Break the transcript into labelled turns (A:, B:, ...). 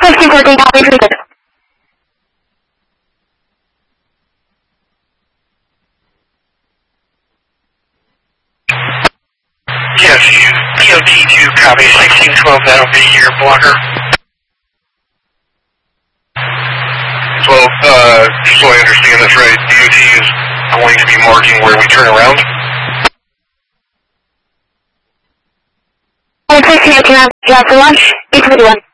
A: 1514, copy, repeat.
B: Yes, DOT2, copy, 1612, that'll be your blocker. 12, just so I understand this right, DOT is going to be marking where we turn around?
A: 1618, just launch, 821.